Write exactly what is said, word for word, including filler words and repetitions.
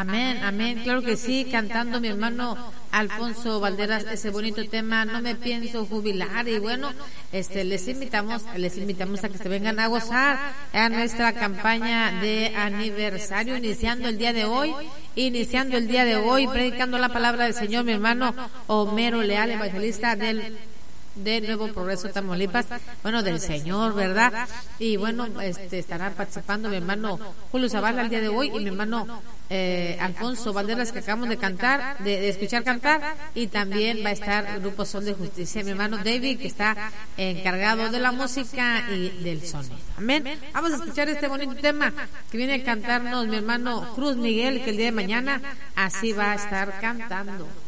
Amén, amén, claro que sí, cantando mi hermano Alfonso Valderas ese bonito tema, no me pienso jubilar. Y bueno, este les invitamos, les invitamos a que se vengan a gozar a nuestra campaña de aniversario, iniciando el día de hoy, iniciando el día de hoy, predicando la palabra del Señor, mi hermano Homero Leal, evangelista del de Nuevo Progreso, Tamaulipas, bueno, del Señor, ¿verdad? Y bueno, este estará participando mi hermano Julio Zavala el día de hoy y mi hermano eh, Alfonso Valderas, que acabamos de cantar, de, de escuchar cantar, y también va a estar el Grupo Sol de Justicia, mi hermano David, que está encargado de la música y del sonido. Amén. Vamos a escuchar este bonito tema que viene a cantarnos mi hermano Cruz Miguel, que el día de mañana así va a estar cantando.